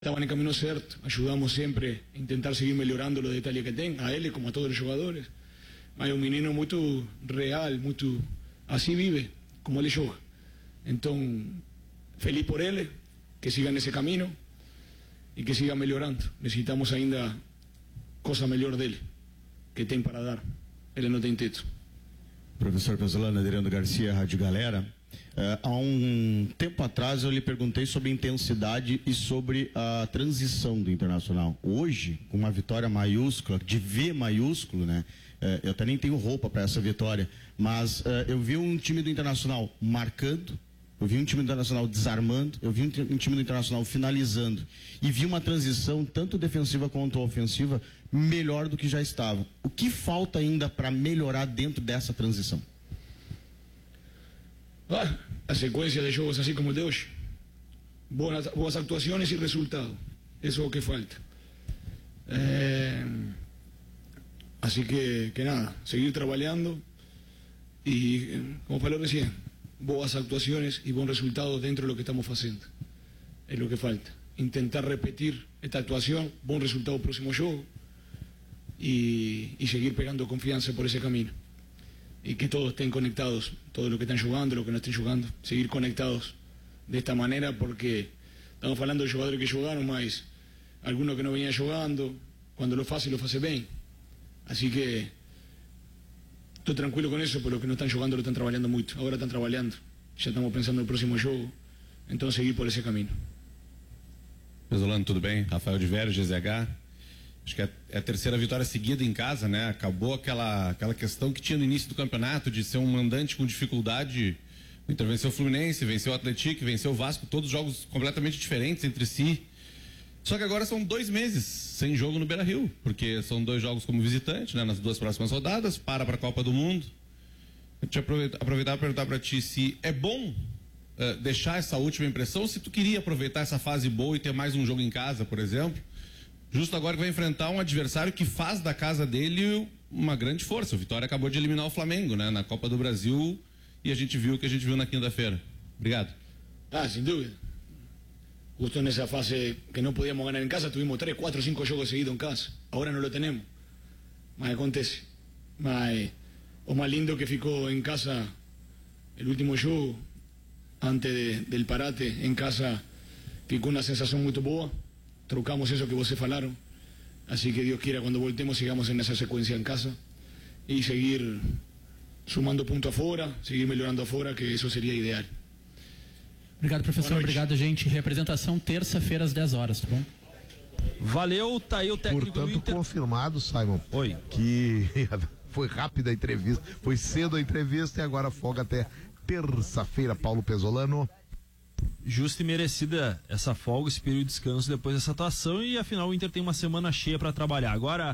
Estaban en camino certo, ajudamos sempre a intentar seguir melhorando os detalhes que tem, a ele como a todos os jogadores. Mas é um menino muito real, muito assim vive, como ele joga. Então, feliz por ele, que siga nesse caminho e que siga melhorando. Necessitamos ainda coisa melhor dele, que tem para dar. Ele não tem teto. Professor Pesolano, Adriano Garcia, Rádio Galera. Há um tempo atrás eu lhe perguntei sobre intensidade e sobre a transição do Internacional. Hoje, com uma vitória maiúscula, de V maiúsculo, né? Eu até nem tenho roupa para essa vitória, mas eu vi um time do Internacional marcando, eu vi um time do Internacional desarmando, eu vi um time do Internacional finalizando e vi uma transição tanto defensiva quanto ofensiva melhor do que já estava. O que falta ainda para melhorar dentro dessa transição? A sequência de jogos assim como o de hoje, boas atuações e resultados, isso é o que falta. Así que nada, seguir trabalhando e, como falou recién, boas actuaciones y bons resultados dentro de lo que estamos haciendo. Es lo que falta. Intentar repetir esta actuación, buen resultado próximo juego y seguir pegando confianza por ese camino. Y que todos estén conectados, todos los que están jugando, los que no estén jugando, seguir conectados de esta manera, porque estamos hablando de jugadores que jugaron, más algunos que no venían jugando, cuando lo hace bien. Así que estoy tranquilo con eso, pero los que no están jugando lo están trabajando mucho. Ahora están trabajando. Ya estamos pensando en el próximo juego. Entonces seguir por ese camino. Pesolano, tudo bem? Rafael de Vério, GZH. Acho que é a terceira vitória seguida em casa, né? Acabou aquela questão que tinha no início do campeonato de ser um mandante com dificuldade. O Inter venceu o Fluminense, venceu o Atlético, venceu o Vasco, todos jogos completamente diferentes entre si. Só que agora são 2 meses sem jogo no Beira-Rio, porque são 2 jogos como visitante, né? Nas 2 próximas rodadas, para a Copa do Mundo. Eu te aproveitar para perguntar para ti se é bom deixar essa última impressão, se tu queria aproveitar essa fase boa e ter mais um jogo em casa, por exemplo, justo agora que vai enfrentar um adversário que faz da casa dele uma grande força. O Vitória acabou de eliminar o Flamengo, né? Na Copa do Brasil, e a gente viu o que a gente viu na quinta-feira. Obrigado. Sin dúvida. Justo en esa fase que no podíamos ganar en casa, tuvimos 3, 4, 5 juegos seguidos en casa. Ahora no lo tenemos. Mas acontece. Mas o más lindo que ficó en casa el último juego, antes del parate, en casa, ficó una sensación muy boa. Trocamos eso que vocês falaron. Así que Dios quiera, cuando voltemos, sigamos en esa secuencia en casa y seguir sumando punto afuera, seguir melhorando afuera, que eso sería ideal. Obrigado, professor. Obrigado, gente. Representação terça-feira às 10 horas, tá bom? Valeu, tá aí o técnico do Inter. Confirmado, Simon. Oi. Que foi rápida a entrevista, foi cedo a entrevista e agora folga até terça-feira, Paulo Pesolano. Justa e merecida essa folga, esse período de descanso depois dessa atuação, e afinal o Inter tem uma semana cheia para trabalhar. Agora,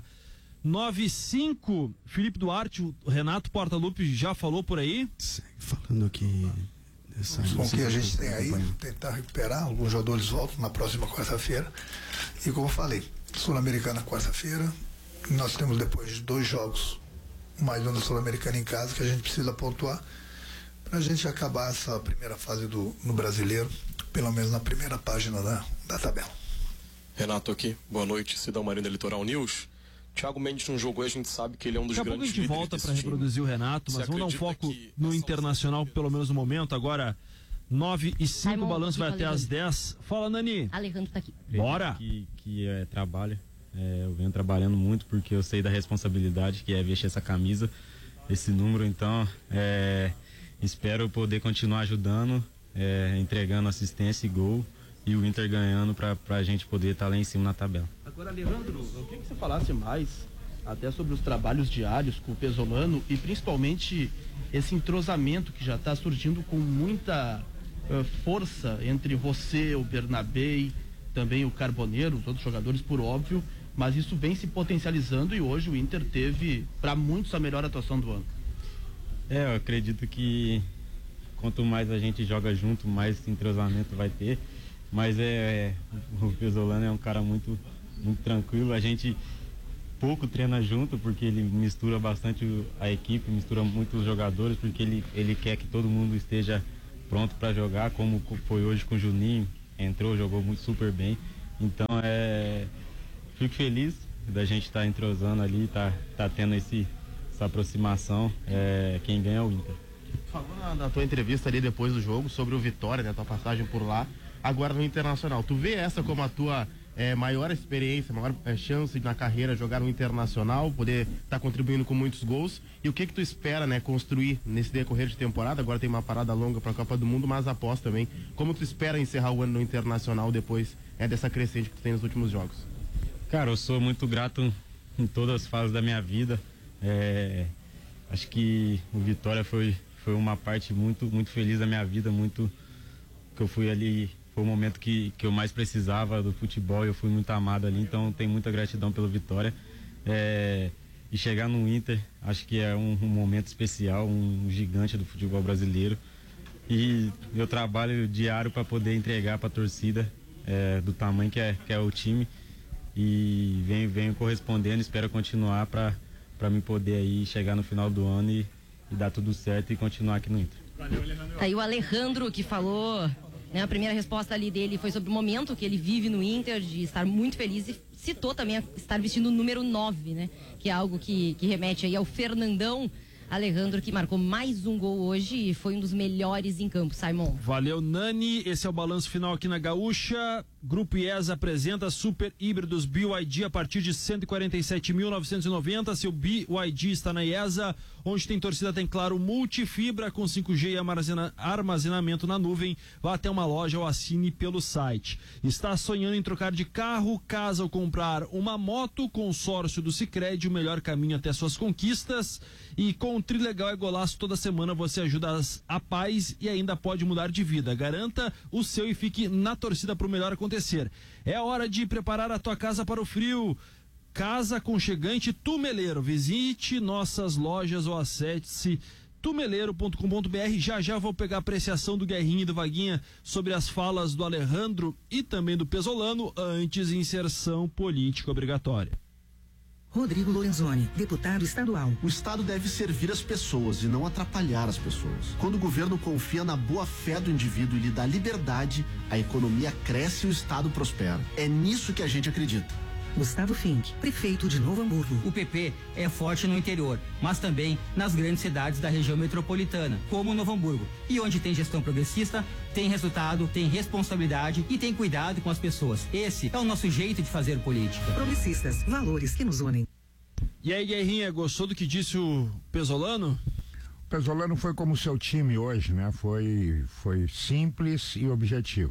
9:05, Felipe Duarte, o Renato Portaluppi já falou por aí? Segue falando aqui. Com que a gente tem aí, tentar recuperar, alguns jogadores voltam na próxima quarta-feira, e como eu falei, Sul-Americana quarta-feira, nós temos depois 2 jogos, mais um da Sul-Americana em casa, que a gente precisa pontuar, pra gente acabar essa primeira fase no Brasileiro, pelo menos na primeira página da tabela. Renato aqui, boa noite, Cidão Marina Litoral News. Thiago Mendes não jogou e a gente sabe que ele é um dos grandes líderes. Daqui a pouco a gente volta para reproduzir o Renato, mas vamos dar um foco no Internacional, pelo menos no momento. Agora, 9:05, o balanço vai até às 10. Fala, Nani. Alejandro tá aqui. Bora! Que é trabalho. Eu venho trabalhando muito porque eu sei da responsabilidade que é vestir essa camisa, esse número. Então, espero poder continuar ajudando, entregando assistência e gol, e o Inter ganhando pra gente poder estar lá em cima na tabela. Agora, Alejandro, eu queria que você falasse mais até sobre os trabalhos diários com o Pesolano e principalmente esse entrosamento que já está surgindo com muita força entre você, o Bernabé, também o Carboneiro, os outros jogadores, por óbvio, mas isso vem se potencializando e hoje o Inter teve, para muitos, a melhor atuação do ano. Eu acredito que quanto mais a gente joga junto, mais entrosamento vai ter. Mas o Pesolano é um cara muito, muito tranquilo. A gente pouco treina junto porque ele mistura bastante a equipe, mistura muito os jogadores, porque ele quer que todo mundo esteja pronto para jogar, como foi hoje com o Juninho. Entrou, jogou muito super bem. Então fico feliz da gente estar entrosando ali, tá tendo essa aproximação. Quem ganha é o Inter. Falou na tua entrevista ali depois do jogo sobre o Vitória, né, tua passagem por lá, agora no Internacional. Tu vê essa como a tua maior experiência, maior chance na carreira jogar no Internacional, poder estar contribuindo com muitos gols? E o que tu espera, né, construir nesse decorrer de temporada? Agora tem uma parada longa para a Copa do Mundo, mas após também. Como tu espera encerrar o ano no Internacional depois dessa crescente que tu tem nos últimos jogos? Cara, eu sou muito grato em todas as fases da minha vida. Acho que o Vitória foi uma parte muito, muito feliz da minha vida, que eu fui ali, foi o momento que eu mais precisava do futebol, eu fui muito amado ali, então tenho muita gratidão pelo Vitória. E chegar no Inter, acho que é um momento especial, um gigante do futebol brasileiro. E eu trabalho diário para poder entregar para a torcida do tamanho que é o time. E venho correspondendo, espero continuar para me poder aí chegar no final do ano e dar tudo certo e continuar aqui no Inter. Valeu, Alejandro. Aí o Alejandro que falou, né, a primeira resposta ali dele foi sobre o momento que ele vive no Inter, de estar muito feliz, e citou também estar vestindo o número 9, né, que é algo que remete aí ao Fernandão. Alejandro, que marcou mais um gol hoje e foi um dos melhores em campo, Simon. Valeu, Nani. Esse é o balanço final aqui na Gaúcha. Grupo IESA apresenta super híbridos BYD a partir de 147.990. Seu BYD está na IESA, onde tem torcida, tem claro, multifibra com 5G e armazenamento na nuvem. Vá até uma loja ou assine pelo site. Está sonhando em trocar de carro, casa ou comprar uma moto? Consórcio do Sicredi, o melhor caminho até suas conquistas. E com o Trilegal é Golaço, toda semana você ajuda a paz e ainda pode mudar de vida. Garanta o seu e fique na torcida para o melhor acontecer. É hora de preparar a tua casa para o frio. Casa aconchegante Tumeleiro. Visite nossas lojas ou acesse tumeleiro.com.br. Já vou pegar a apreciação do Guerrinho e do Vaguinha sobre as falas do Alejandro e também do Pesolano, antes inserção política obrigatória. Rodrigo Lorenzoni, deputado estadual. O Estado deve servir as pessoas e não atrapalhar as pessoas. Quando o governo confia na boa-fé do indivíduo e lhe dá liberdade, a economia cresce e o Estado prospera. É nisso que a gente acredita. Gustavo Fink, prefeito de Novo Hamburgo. O PP é forte no interior, mas também nas grandes cidades da região metropolitana, como Novo Hamburgo. E onde tem gestão progressista, tem resultado, tem responsabilidade e tem cuidado com as pessoas. Esse é o nosso jeito de fazer política. Progressistas, valores que nos unem. E aí, Guerrinha, gostou do que disse o Pesolano? O Pesolano foi como o seu time hoje, né? Foi simples e objetivo.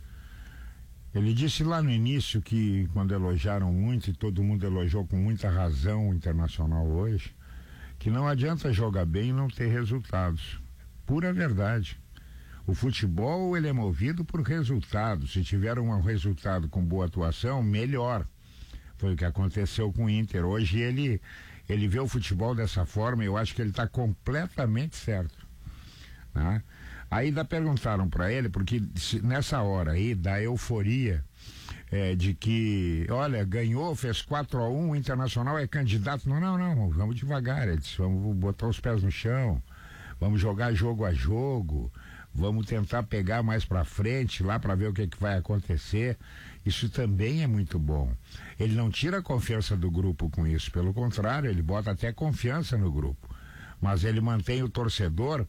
Ele disse lá no início que, quando elogiaram muito, e todo mundo elogiou com muita razão o Internacional hoje, que não adianta jogar bem e não ter resultados. Pura verdade. O futebol, ele é movido por resultados. Se tiver um resultado com boa atuação, melhor. Foi o que aconteceu com o Inter. Hoje ele vê o futebol dessa forma e eu acho que ele está completamente certo, né? Aí perguntaram para ele, porque nessa hora aí da euforia de que, olha, ganhou, fez 4-1, o Internacional é candidato. Não, vamos devagar, ele disse, vamos botar os pés no chão, vamos jogar jogo a jogo, vamos tentar pegar mais para frente lá para ver o que vai acontecer. Isso também é muito bom. Ele não tira a confiança do grupo com isso, pelo contrário, ele bota até confiança no grupo, mas ele mantém o torcedor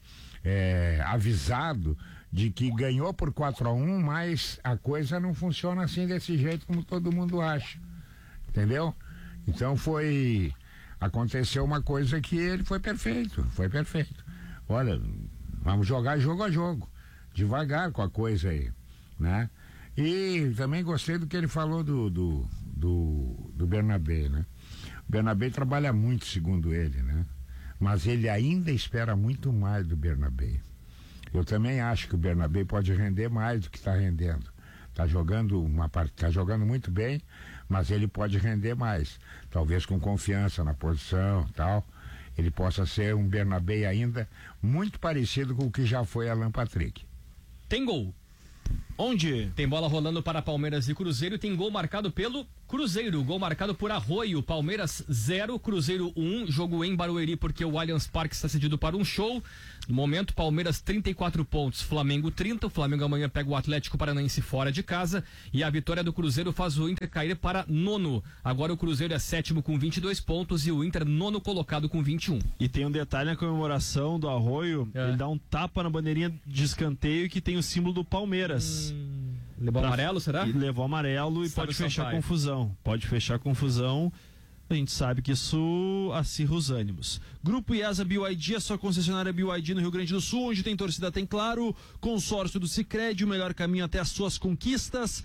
avisado de que ganhou por 4-1, mas a coisa não funciona assim desse jeito como todo mundo acha, entendeu? Então aconteceu uma coisa que ele foi perfeito. Olha, vamos jogar jogo a jogo, devagar com a coisa aí, né? E também gostei do que ele falou do Bernabé, né? O Bernabé trabalha muito, segundo ele, né? Mas ele ainda espera muito mais do Bernabé. Eu também acho que o Bernabé pode render mais do que está rendendo. Está jogando muito bem, mas ele pode render mais. Talvez com confiança na posição, tal. Ele possa ser um Bernabé ainda muito parecido com o que já foi Alan Patrick. Tem gol. Onde? Tem bola rolando para Palmeiras e Cruzeiro, tem gol marcado pelo Cruzeiro, gol marcado por Arroio. Palmeiras 0, Cruzeiro 1, jogo em Barueri porque o Allianz Parque está cedido para um show. No momento, Palmeiras 34 pontos, Flamengo 30, o Flamengo amanhã pega o Atlético Paranaense fora de casa e a vitória do Cruzeiro faz o Inter cair para 9º. Agora o Cruzeiro é 7º com 22 pontos e o Inter 9º colocado com 21. E tem um detalhe na comemoração do Arroio, ele dá um tapa na bandeirinha de escanteio que tem o símbolo do Palmeiras. Levou amarelo, será? Levou amarelo e pode fechar confusão. Pode fechar confusão. A gente sabe que isso acirra os ânimos. Grupo IESA BYD, a sua concessionária BYD no Rio Grande do Sul, onde tem torcida, tem claro. Consórcio do Sicredi, o melhor caminho até as suas conquistas.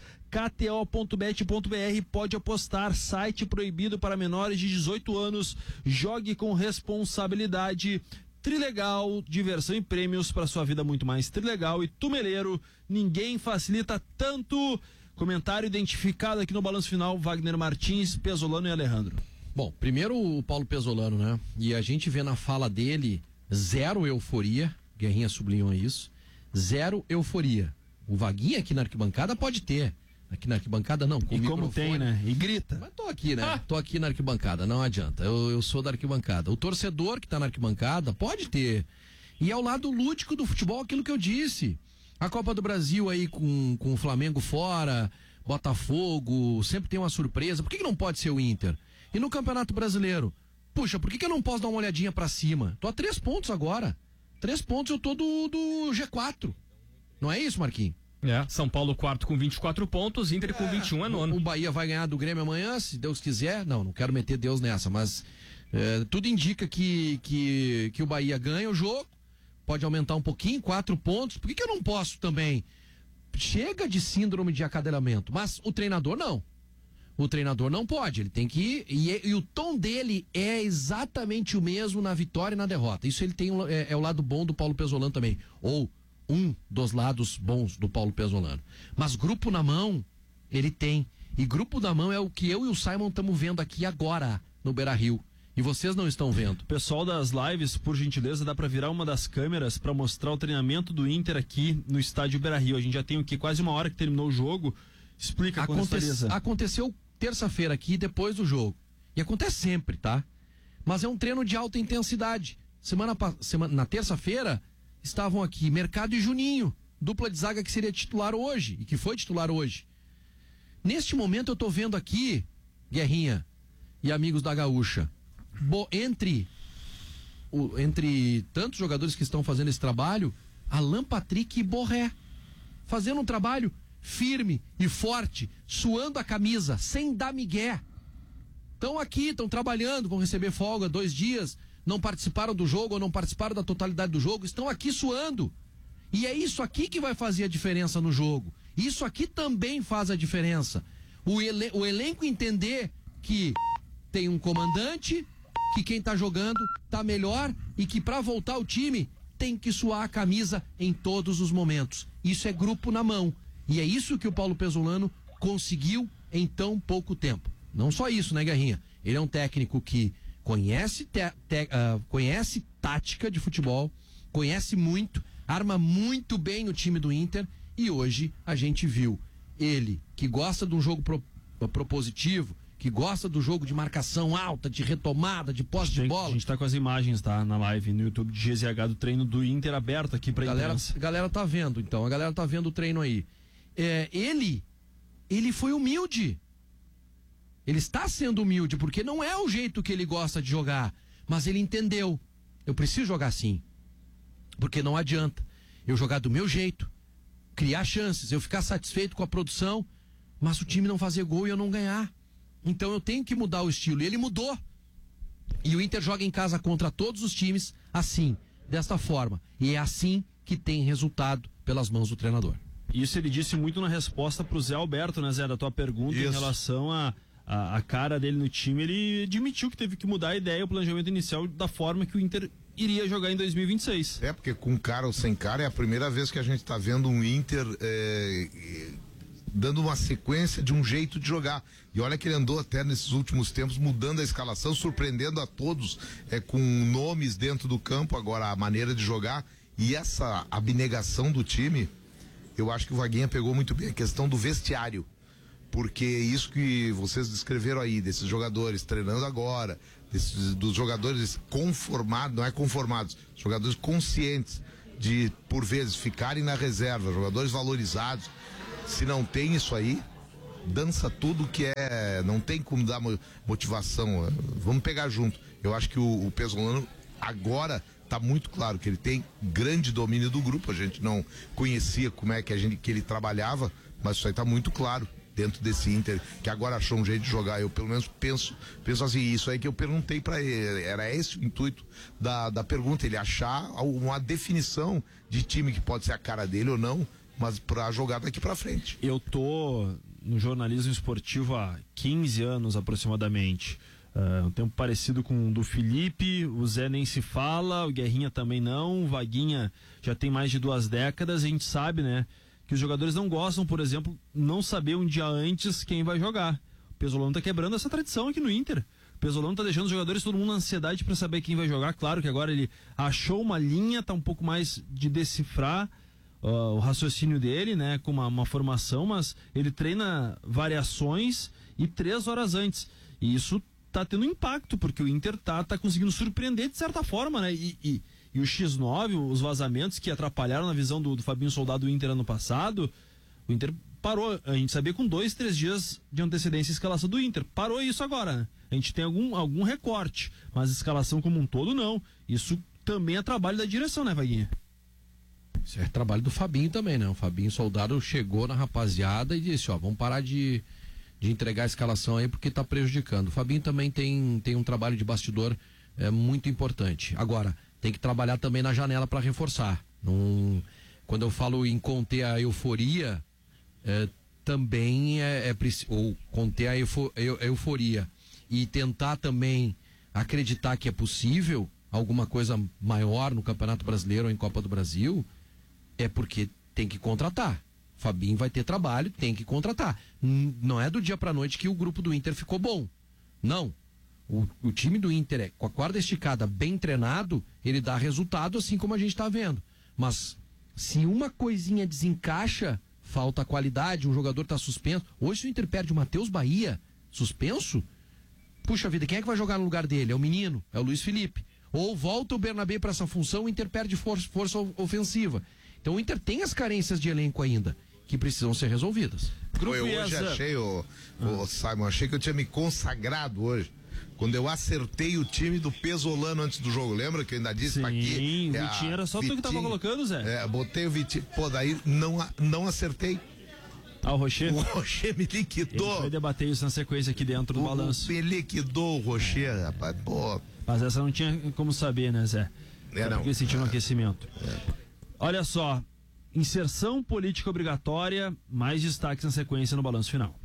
KTO.bet.br, pode apostar, site proibido para menores de 18 anos. Jogue com responsabilidade. Trilegal, diversão e prêmios para sua vida muito mais trilegal. E Tumeleiro, ninguém facilita tanto. Comentário identificado aqui no Balanço Final, Wagner Martins, Pesolano e Alejandro. Bom, primeiro o Paulo Pesolano, né? E a gente vê na fala dele zero euforia, Guerrinha sublinhou isso, zero euforia. O Vaguinha aqui na arquibancada pode ter, aqui na arquibancada não. E como tem, né? E grita. Mas tô aqui, né? Tô aqui na arquibancada, não adianta, eu sou da arquibancada. O torcedor que tá na arquibancada pode ter. E é o lado lúdico do futebol, aquilo que eu disse. A Copa do Brasil aí com o Flamengo fora, Botafogo, sempre tem uma surpresa. Por que não pode ser o Inter? E no Campeonato Brasileiro? Puxa, por que eu não posso dar uma olhadinha pra cima? Tô a 3 pontos agora. 3 pontos eu tô do G4. Não é isso, Marquinhos? São Paulo quarto com 24 pontos, Inter com 21 é nono. O Bahia vai ganhar do Grêmio amanhã, se Deus quiser. Não quero meter Deus nessa, mas tudo indica que o Bahia ganha o jogo. Pode aumentar um pouquinho, 4 pontos. Por que eu não posso também? Chega de síndrome de academamento. Mas o treinador não. O treinador não pode. Ele tem que ir. E o tom dele é exatamente o mesmo na vitória e na derrota. Isso ele tem é o lado bom do Paulo Pesolano também. Ou um dos lados bons do Paulo Pesolano. Mas grupo na mão, ele tem. E grupo na mão é o que eu e o Simon estamos vendo aqui agora no Beira-Rio. E vocês não estão vendo. Pessoal das lives, por gentileza, dá pra virar uma das câmeras pra mostrar o treinamento do Inter aqui no estádio Beira-Rio. A gente já tem aqui quase uma hora que terminou o jogo. Explica, contextualiza. Aconteceu terça-feira aqui, depois do jogo. E acontece sempre, tá? Mas é um treino de alta intensidade. Na terça-feira, estavam aqui Mercado e Juninho, dupla de zaga que seria titular hoje, e que foi titular hoje. Neste momento eu tô vendo aqui, Guerrinha e amigos da Gaúcha, entre tantos jogadores que estão fazendo esse trabalho, Alan Patrick e Borré, fazendo um trabalho firme e forte, suando a camisa, sem dar migué. Estão aqui, estão trabalhando, vão receber folga 2 dias, não participaram do jogo ou não participaram da totalidade do jogo, estão aqui suando. E é isso aqui que vai fazer a diferença no jogo. Isso aqui também faz a diferença. O elenco entender que tem um comandante, que quem tá jogando tá melhor e que pra voltar o time tem que suar a camisa em todos os momentos. Isso é grupo na mão. E é isso que o Paulo Pesolano conseguiu em tão pouco tempo. Não só isso, né, Guerrinha? Ele é um técnico que conhece tática de futebol, conhece muito, arma muito bem o time do Inter e hoje a gente viu ele que gosta de um jogo propositivo, que gosta do jogo de marcação alta, de retomada, de posse de bola. A gente tá com as imagens, tá? Na live no YouTube de GZH do treino do Inter aberto aqui pra imprensa. A galera tá vendo, então. A galera tá vendo o treino aí. Ele foi humilde. Ele está sendo humilde, porque não é o jeito que ele gosta de jogar. Mas ele entendeu. Eu preciso jogar assim. Porque não adianta eu jogar do meu jeito, criar chances, eu ficar satisfeito com a produção, mas o time não fazer gol e eu não ganhar. Então eu tenho que mudar o estilo. E ele mudou. E o Inter joga em casa contra todos os times assim, desta forma. E é assim que tem resultado pelas mãos do treinador. Isso ele disse muito na resposta pro Zé Alberto, né, Zé? Da tua pergunta em relação a cara dele no time. Ele admitiu que teve que mudar a ideia, o planejamento inicial da forma que o Inter iria jogar em 2026. Porque com cara ou sem cara é a primeira vez que a gente tá vendo um Inter dando uma sequência de um jeito de jogar. E olha que ele andou até nesses últimos tempos mudando a escalação, surpreendendo a todos com nomes dentro do campo. Agora a maneira de jogar e essa abnegação do time eu acho que o Vaguinha pegou muito bem a questão do vestiário. Porque isso que vocês descreveram aí, desses jogadores treinando agora, dos jogadores conformados, não é conformados, jogadores conscientes de, por vezes, ficarem na reserva, jogadores valorizados. Se não tem isso aí, dança tudo que é, não tem como dar motivação. Vamos pegar junto. Eu acho que o Pesolano agora está muito claro que ele tem grande domínio do grupo. A gente não conhecia como é que ele trabalhava, mas isso aí está muito claro dentro desse Inter, que agora achou um jeito de jogar. Eu pelo menos penso assim, isso aí que eu perguntei para ele, era esse o intuito da pergunta, ele achar uma definição de time que pode ser a cara dele ou não, mas para jogar daqui para frente. Eu tô no jornalismo esportivo há 15 anos aproximadamente, um tempo parecido com o do Felipe, o Zé nem se fala, o Guerrinha também não, o Vaguinha já tem mais de 2 décadas, a gente sabe, né, que os jogadores não gostam, por exemplo, não saber um dia antes quem vai jogar. O Pesolano tá quebrando essa tradição aqui no Inter. O Pesolano tá deixando os jogadores, todo mundo na ansiedade para saber quem vai jogar. Claro que agora ele achou uma linha, tá um pouco mais de decifrar o raciocínio dele, né, com uma formação, mas ele treina variações e 3 horas antes. E isso tá tendo impacto, porque o Inter tá conseguindo surpreender de certa forma, né, e o X9, os vazamentos que atrapalharam na visão do Fabinho Soldado do Inter ano passado, o Inter parou. A gente sabia com 2, 3 dias de antecedência a escalação do Inter. Parou isso agora, né? A gente tem algum recorte, mas a escalação como um todo não. Isso também é trabalho da direção, né, Vaguinha? Isso é trabalho do Fabinho também, né? O Fabinho Soldado chegou na rapaziada e disse, vamos parar de entregar a escalação aí porque tá prejudicando. O Fabinho também tem um trabalho de bastidor muito importante. Agora, tem que trabalhar também na janela para reforçar. Quando eu falo em conter a euforia, também ou conter a euforia e tentar também acreditar que é possível alguma coisa maior no Campeonato Brasileiro ou em Copa do Brasil, é porque tem que contratar. Fabinho vai ter trabalho, tem que contratar. Não é do dia para noite que o grupo do Inter ficou bom. Não. O time do Inter com a corda esticada, bem treinado, ele dá resultado assim como a gente está vendo. Mas se uma coisinha desencaixa, falta qualidade, um jogador está suspenso. Hoje se o Inter perde o Matheus Bahia, suspenso, puxa vida, quem é que vai jogar no lugar dele? É o menino, é o Luiz Felipe. Ou volta o Bernabé para essa função, o Inter perde força ofensiva. Então o Inter tem as carências de elenco ainda, que precisam ser resolvidas. Eu hoje achei, Simon, achei que eu tinha me consagrado hoje. Quando eu acertei o time do Pesolano antes do jogo, lembra que eu ainda disse aqui? Sim, o Vitinho era só tu que tava colocando, Zé. Botei o Vitinho, daí não acertei. O Rocher? O Rocher me liquidou. Ele vai debater isso na sequência aqui dentro do balanço. Me liquidou o Rocher, rapaz, Mas essa não tinha como saber, né, Zé? Não. Porque sentiu um aquecimento. Olha só, inserção política obrigatória, mais destaques na sequência no balanço final.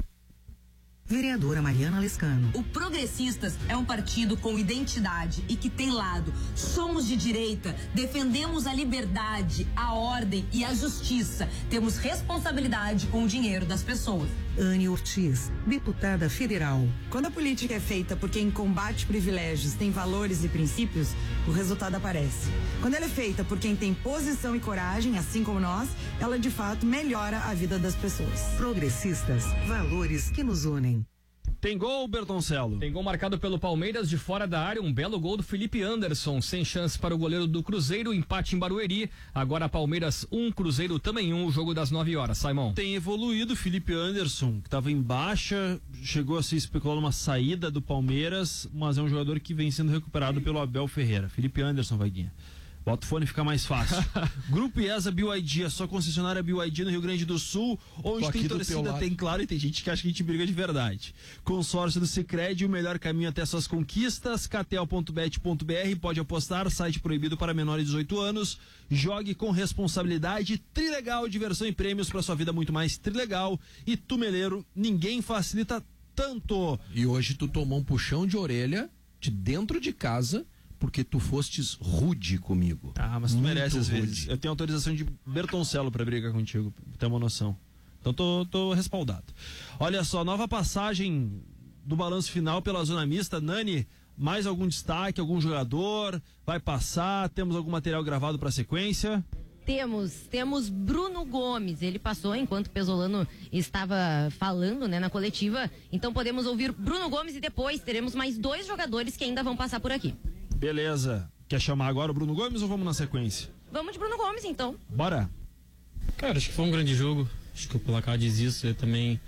Vereadora Mariana Lescano. O Progressistas é um partido com identidade e que tem lado. Somos de direita, defendemos a liberdade, a ordem e a justiça. Temos responsabilidade com o dinheiro das pessoas. Anne Ortiz, deputada federal. Quando a política é feita por quem combate privilégios, tem valores e princípios, o resultado aparece. Quando ela é feita por quem tem posição e coragem, assim como nós, ela de fato melhora a vida das pessoas. Progressistas, valores que nos unem. Tem gol, Bertoncello? Tem gol marcado pelo Palmeiras de fora da área, um belo gol do Felipe Anderson, sem chance para o goleiro do Cruzeiro, empate em Barueri. Agora Palmeiras 1, Cruzeiro também 1, o jogo das 9 horas. Simon. Tem evoluído o Felipe Anderson, que estava em baixa, chegou a se especular numa saída do Palmeiras, mas é um jogador que vem sendo recuperado pelo Abel Ferreira. Felipe Anderson, Vaguinha. Bota o fone, fica mais fácil. Grupo IESA BYD, a sua concessionária BYD no Rio Grande do Sul, onde tem torcida, tem claro, e tem gente que acha que a gente briga de verdade. Consórcio do Sicredi, o melhor caminho até suas conquistas, ktel.bet.br, pode apostar, site proibido para menores de 18 anos, jogue com responsabilidade, Trilegal, diversão e prêmios para sua vida muito mais Trilegal, e Tumeleiro, ninguém facilita tanto. E hoje tu tomou um puxão de orelha de dentro de casa, porque tu fostes rude comigo. Mas tu merece às vezes. Eu tenho autorização de Bertoncello pra brigar contigo, pra ter uma noção. Então tô respaldado. Olha só, nova passagem do balanço final pela zona mista. Nani, mais algum destaque, algum jogador? Vai passar? Temos algum material gravado pra sequência? Temos Bruno Gomes, ele passou enquanto o Pesolano estava falando, né, na coletiva, então podemos ouvir Bruno Gomes e depois teremos mais 2 jogadores que ainda vão passar por aqui. Beleza, quer chamar agora o Bruno Gomes ou vamos na sequência? Vamos de Bruno Gomes então. Bora. Cara, acho que foi um grande jogo, acho que o placar diz isso, eu também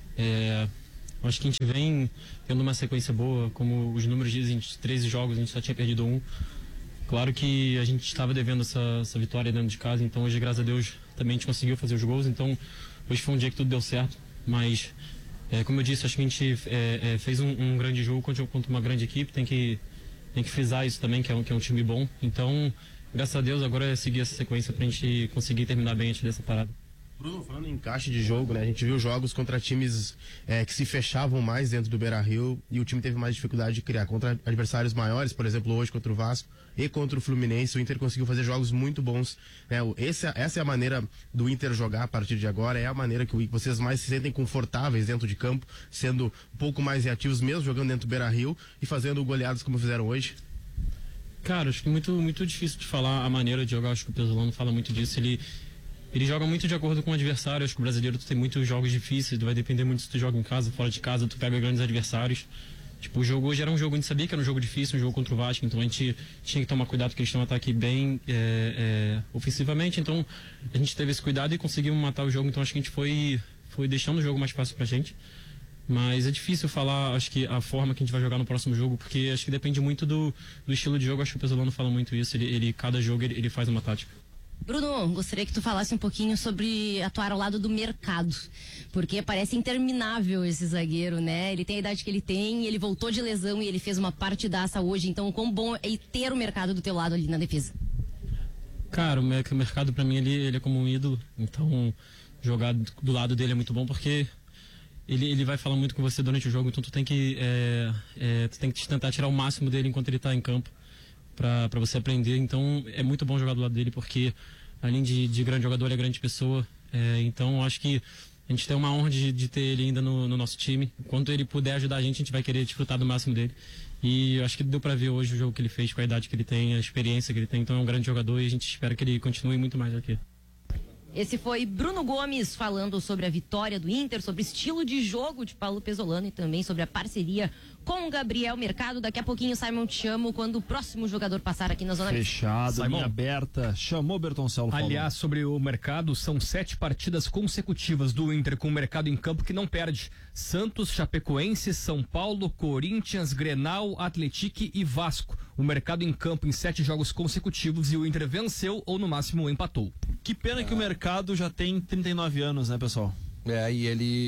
acho que a gente vem tendo uma sequência boa, como os números dizem, de 13 jogos a gente só tinha perdido 1. Claro que a gente estava devendo essa vitória dentro de casa, então hoje, graças a Deus, também a gente conseguiu fazer os gols, então hoje foi um dia que tudo deu certo, mas como eu disse, acho que a gente fez um grande jogo contra uma grande equipe, tem que frisar isso também, que é um time bom, então graças a Deus agora é seguir essa sequência pra gente conseguir terminar bem antes dessa parada. Bruno, falando em encaixe de jogo, né? A gente viu jogos contra times que se fechavam mais dentro do Beira-Rio e o time teve mais dificuldade de criar. Contra adversários maiores, por exemplo, hoje contra o Vasco e contra o Fluminense, o Inter conseguiu fazer jogos muito bons, né? Essa é a maneira do Inter jogar a partir de agora, é a maneira que vocês mais se sentem confortáveis dentro de campo, sendo um pouco mais reativos, mesmo jogando dentro do Beira-Rio e fazendo goleadas como fizeram hoje. Cara, acho que muito difícil de falar a maneira de jogar, acho que o Pesolano fala muito disso, ele joga muito de acordo com o adversário, acho que o brasileiro tu tem muitos jogos difíceis, vai depender muito se tu joga em casa, fora de casa, tu pega grandes adversários. Tipo, o jogo hoje era um jogo, a gente sabia que era um jogo difícil, um jogo contra o Vasco, então a gente tinha que tomar cuidado porque eles têm um ataque bem ofensivamente, então a gente teve esse cuidado e conseguimos matar o jogo, então acho que a gente foi deixando o jogo mais fácil pra gente. Mas é difícil falar, acho que a forma que a gente vai jogar no próximo jogo, porque acho que depende muito do estilo de jogo, acho que o Pesolano fala muito isso, cada jogo ele faz uma tática. Bruno, gostaria que tu falasse um pouquinho sobre atuar ao lado do Mercado, porque parece interminável esse zagueiro, né? Ele tem a idade que ele tem, ele voltou de lesão e ele fez uma partidaça hoje, então quão bom é ter o Mercado do teu lado ali na defesa? Cara, o Mercado pra mim ele é como um ídolo, então jogar do lado dele é muito bom porque ele vai falar muito com você durante o jogo, então tu tem que tentar tirar o máximo dele enquanto ele tá em campo para você aprender, então é muito bom jogar do lado dele porque além de grande jogador, ele é grande pessoa, então acho que a gente tem uma honra de ter ele ainda no nosso time, enquanto ele puder ajudar a gente vai querer desfrutar do máximo dele, e acho que deu para ver hoje o jogo que ele fez, com a idade que ele tem, a experiência que ele tem, então é um grande jogador e a gente espera que ele continue muito mais aqui. Esse foi Bruno Gomes falando sobre a vitória do Inter, sobre o estilo de jogo de Paulo Pesolano e também sobre a parceria com o Gabriel Mercado. Daqui a pouquinho, Simon, te chamo quando o próximo jogador passar aqui na zona. Fechado, linha aberta. Chamou Bertoncello. Aliás, sobre o Mercado, são 7 partidas consecutivas do Inter com o Mercado em campo que não perde. Santos, Chapecoense, São Paulo, Corinthians, Grenal, Atlético e Vasco. O Mercado em campo em 7 jogos consecutivos e o Inter venceu ou no máximo empatou. Que pena que o Mercado já tem 39 anos, né, pessoal? E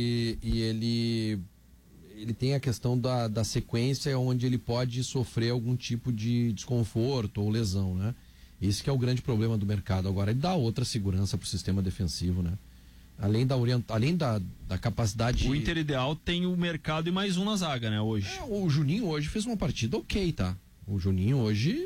ele tem a questão da sequência onde ele pode sofrer algum tipo de desconforto ou lesão, né? Esse que é o grande problema do Mercado. Agora, ele dá outra segurança para o sistema defensivo, né? Além da capacidade... O Inter ideal tem o Mercado e mais um na zaga, né, hoje. O Juninho hoje fez uma partida ok, tá? O Juninho hoje...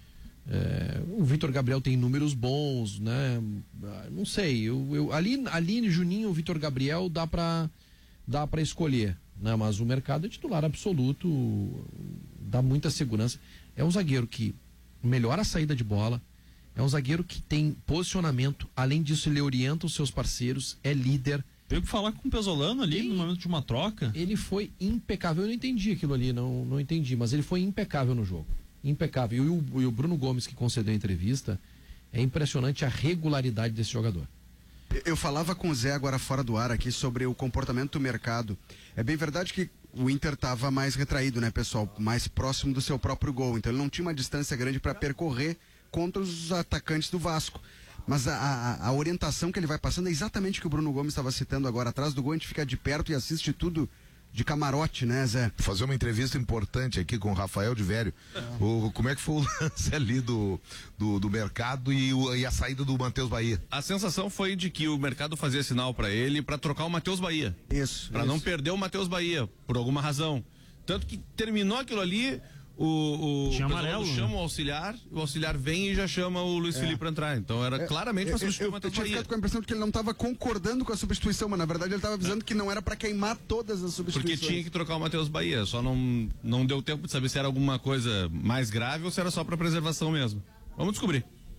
o Vitor Gabriel tem números bons, né? Não sei, ali Juninho, Vitor Gabriel dá pra escolher, né? Mas o Mercado é titular absoluto, dá muita segurança. É um zagueiro que melhora a saída de bola, é um zagueiro que tem posicionamento, além disso ele orienta os seus parceiros, é líder. Veio falar com o Pesolano ali no momento de uma troca. Ele foi impecável, eu não entendi aquilo ali, não entendi, mas ele foi impecável no jogo. Impecável. E o Bruno Gomes, que concedeu a entrevista, é impressionante a regularidade desse jogador. Eu falava com o Zé agora fora do ar aqui sobre o comportamento do Mercado. É bem verdade que o Inter estava mais retraído, né, pessoal? Mais próximo do seu próprio gol. Então ele não tinha uma distância grande para percorrer contra os atacantes do Vasco. Mas a orientação que ele vai passando é exatamente o que o Bruno Gomes estava citando agora. Atrás do gol a gente fica de perto e assiste tudo de camarote, né, Zé? Fazer uma entrevista importante aqui com o Rafael de Vério. Como é que foi o lance ali do Mercado e a saída do Matheus Bahia? A sensação foi de que o Mercado fazia sinal pra ele pra trocar o Matheus Bahia. Isso. Pra não perder o Matheus Bahia, por alguma razão. Tanto que terminou aquilo ali, o amarelo, chama o auxiliar vem e já chama o Luiz Felipe pra entrar. Então era claramente pra substituir o Matheus Bahia. Eu tinha ficado com a impressão de que ele não estava concordando com a substituição, mas na verdade ele estava avisando que não era pra queimar todas as substituições. Porque tinha que trocar o Matheus Bahia, só não deu tempo de saber se era alguma coisa mais grave ou se era só pra preservação mesmo. Vamos descobrir.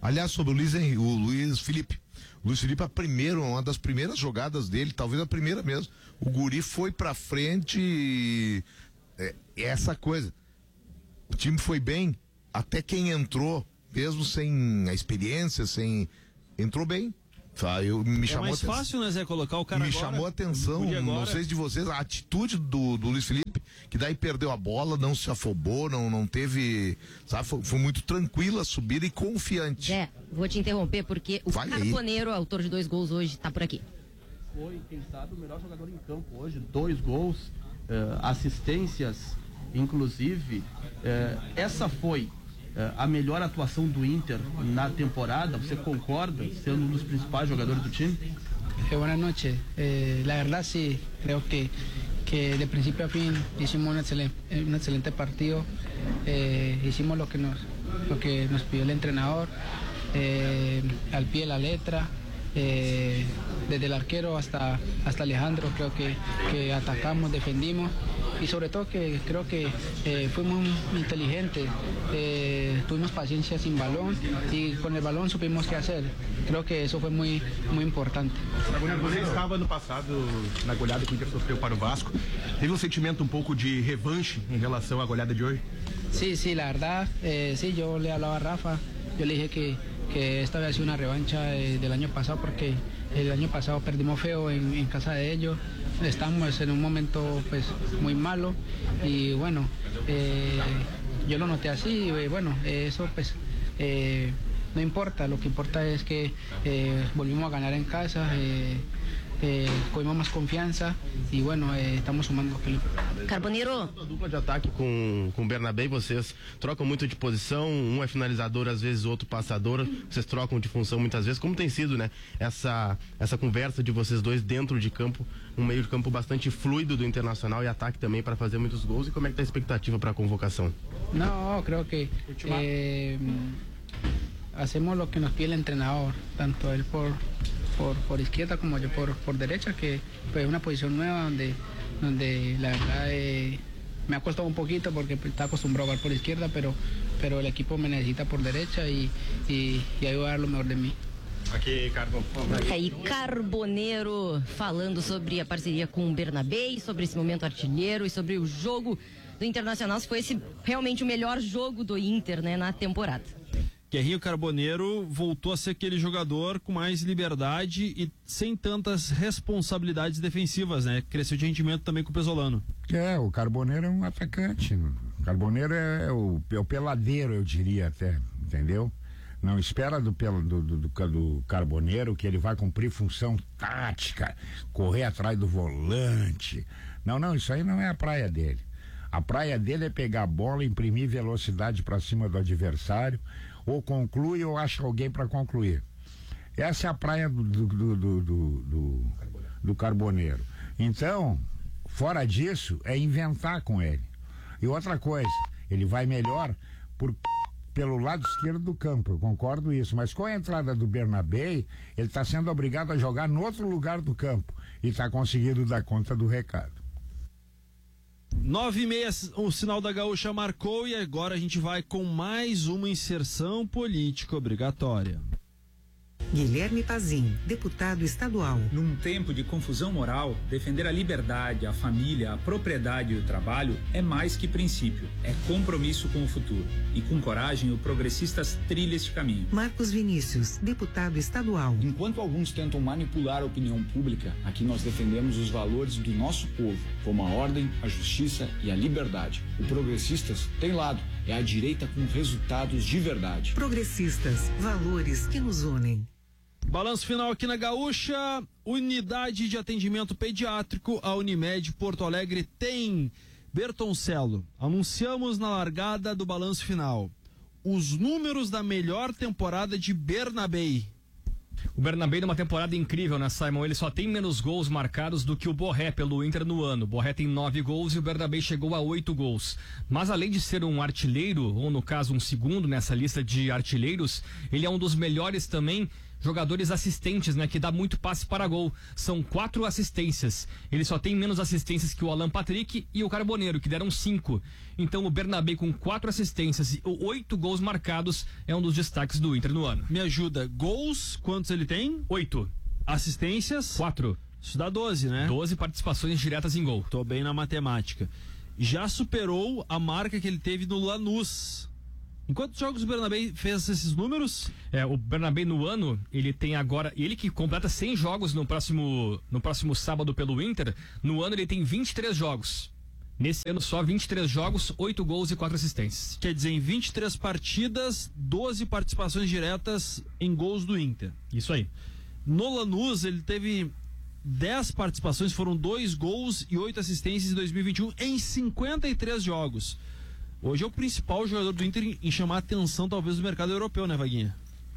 Aliás, sobre o Luiz Felipe. O Luiz Felipe, uma das primeiras jogadas dele, talvez a primeira mesmo. O guri foi pra frente essa coisa. O time foi bem, até quem entrou, mesmo sem a experiência, entrou bem. Me chamou mais fácil, né, Zé, colocar o cara Me agora, chamou a atenção, não sei se de vocês, a atitude do Luiz Felipe, que daí perdeu a bola, não se afobou, não teve, sabe, foi muito tranquila a subida e confiante. Vou te interromper porque o Carboneiro, autor de 2 gols hoje, tá por aqui. Foi, quem sabe, o melhor jogador em campo hoje, 2 gols, assistências, inclusive, essa foi a melhor atuação do Inter na temporada. ¿Você concorda, sendo um dos principais jogadores do time? Buenas noches. La verdad sí, creo que de principio a fin hicimos un excelente partido. Hicimos lo que nos pidió el entrenador, al pie de la letra. Desde el arquero hasta Alejandro, creo que atacamos, defendimos y sobre todo que creo que fuimos muy inteligentes, tuvimos paciencia sin balón y con el balón supimos qué hacer. Creo que eso fue muy importante. Você estava no passado na goleada que o Inter sofreu para o Vasco. Teve sentimento pouco de revanche em relação à goleada de hoje? Sí, la verdad, sí, yo le hablaba a Rafa, yo le dije que esta vez ha sido una revancha del año pasado porque el año pasado perdimos feo en casa de ellos, estamos en un momento pues muy malo y bueno, yo lo noté así y bueno, eso pues no importa, lo que importa es que volvimos a ganar en casa, cogimos más confianza y bueno, estamos sumando, Felipe. Carboneiro. A dupla de ataque com o Bernabé, vocês trocam muito de posição, um é finalizador, às vezes o outro passador, vocês trocam de função muitas vezes. Como tem sido, né, essa conversa de vocês dois dentro de campo, um meio de campo bastante fluido do Internacional e ataque também para fazer muitos gols, e como é que tá a expectativa para a convocação? No, creo que hacemos lo que nos pide el entrenador, tanto él por izquierda como yo por derecha, que pues es una posición nueva donde la verdad me ha costado un poquito porque está acostumbrado a jugar por izquierda, pero el equipo me necesita por derecha y ahí voy a dar lo mejor de mí. Aqui, E Carboneiro falando sobre a parceria com o Bernabé, sobre esse momento artilheiro e sobre o jogo do Internacional, se foi esse realmente o melhor jogo do Inter, né, na temporada. Guerrinho Carboneiro voltou a ser aquele jogador com mais liberdade e sem tantas responsabilidades defensivas, né? Cresceu de rendimento também com o Pesolano. O Carboneiro é um atacante. O Carboneiro é o peladeiro, eu diria até, entendeu? Não espera do Carboneiro que ele vai cumprir função tática, correr atrás do volante. Não, isso aí não é a praia dele. A praia dele é pegar a bola, imprimir velocidade para cima do adversário, ou conclui ou acha alguém para concluir. Essa é a praia do Carboneiro. Então, fora disso, é inventar com ele. E outra coisa, ele vai melhor pelo lado esquerdo do campo, eu concordo isso, mas com a entrada do Bernabé, ele está sendo obrigado a jogar no outro lugar do campo e está conseguindo dar conta do recado. 9h30, o sinal da Gaúcha marcou e agora a gente vai com mais uma inserção política obrigatória. Guilherme Pazin, deputado estadual. Num tempo de confusão moral, defender a liberdade, a família, a propriedade e o trabalho é mais que princípio, é compromisso com o futuro. E com coragem, o Progressistas trilha este caminho. Marcos Vinícius, deputado estadual. Enquanto alguns tentam manipular a opinião pública, aqui nós defendemos os valores do nosso povo, como a ordem, a justiça e a liberdade. O Progressistas tem lado, é a direita com resultados de verdade. Progressistas, valores que nos unem. Balanço final aqui na Gaúcha, unidade de atendimento pediátrico, a Unimed Porto Alegre tem. Bertoncello, anunciamos na largada do balanço final os números da melhor temporada de Bernabé. O Bernabé numa temporada incrível, né, Simon? Ele só tem menos gols marcados do que o Borré pelo Inter no ano. O Borré tem 9 gols e o Bernabé chegou a 8 gols. Mas além de ser um artilheiro, ou no caso um segundo nessa lista de artilheiros, ele é um dos melhores também jogadores assistentes, né? Que dá muito passe para gol. São 4 assistências. Ele só tem menos assistências que o Alan Patrick e o Carboneiro, que deram 5. Então o Bernabé com 4 assistências e 8 gols marcados é um dos destaques do Inter no ano. Me ajuda, gols, quantos ele tem? 8. Assistências? 4. Isso dá 12, né? 12 participações diretas em gol. Tô bem na matemática. Já superou a marca que ele teve no Lanús. Em quantos jogos o Bernabé fez esses números? O Bernabé no ano, ele tem agora, ele que completa 100 jogos no próximo sábado pelo Inter, no ano ele tem 23 jogos. Nesse ano só 23 jogos, 8 gols e 4 assistências. Quer dizer, em 23 partidas, 12 participações diretas em gols do Inter. Isso aí. No Lanús, ele teve 10 participações, foram 2 gols e 8 assistências em 2021 em 53 jogos. Hoje é o principal jogador do Inter em chamar a atenção, talvez, do mercado europeu, né, Vaguinha?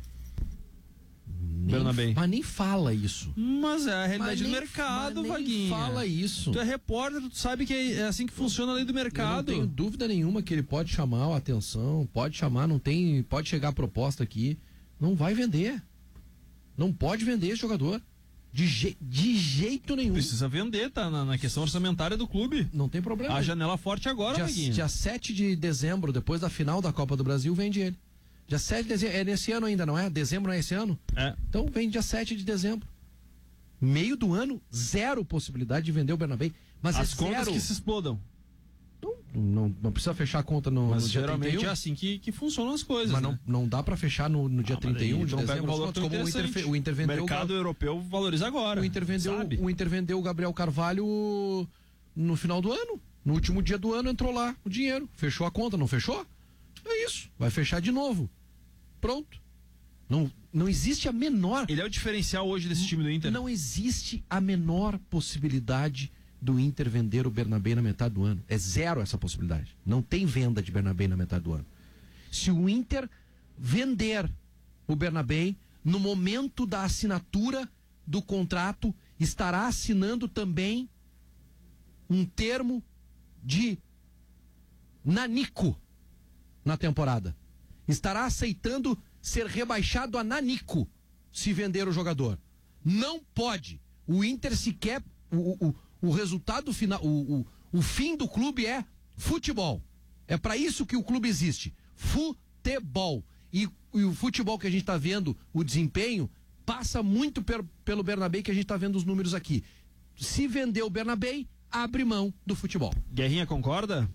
Bernabé. Mas nem fala isso. Mas é a realidade do mercado, Vaguinha. Fala isso. Tu é repórter, tu sabe que é assim que funciona a lei do mercado. Eu não tenho dúvida nenhuma que ele pode chamar a atenção, pode chamar, pode chegar a proposta aqui. Não vai vender. Não pode vender esse jogador. De jeito nenhum. Precisa vender, tá na questão orçamentária do clube. Não tem problema. A janela forte agora, Vaguinha. Dia 7 de dezembro, depois da final da Copa do Brasil, vende ele. Dia 7 de dezembro, é nesse ano ainda, não é? Dezembro não é esse ano? É. Então vem dia 7 de dezembro. Meio do ano, 0 possibilidade de vender o Bernabé. Mas as contas zero. Que se explodam. Não precisa fechar a conta no dia geralmente 31. É assim que funcionam as coisas. Mas né? não dá pra fechar no dia 31 de dezembro. Como o Inter vendeu. O mercado europeu valoriza agora. O Inter vendeu o Gabriel Carvalho no final do ano. No último dia do ano entrou lá o dinheiro. Fechou a conta, não fechou? É isso. Vai fechar de novo. Pronto. Não existe a menor. Ele é o diferencial hoje desse time do Inter. Não existe a menor possibilidade do Inter vender o Bernabé na metade do ano. É 0 essa possibilidade. Não tem venda de Bernabé na metade do ano. Se o Inter vender o Bernabé, no momento da assinatura do contrato, estará assinando também um termo de nanico na temporada. Estará aceitando ser rebaixado a nanico se vender o jogador. Não pode. O Inter sequer... O resultado final, o fim do clube é futebol. É para isso que o clube existe. Futebol. E o futebol que a gente está vendo, o desempenho, passa muito pelo Bernabé, que a gente está vendo os números aqui. Se vender o Bernabé, abre mão do futebol. Guerrinha, concorda?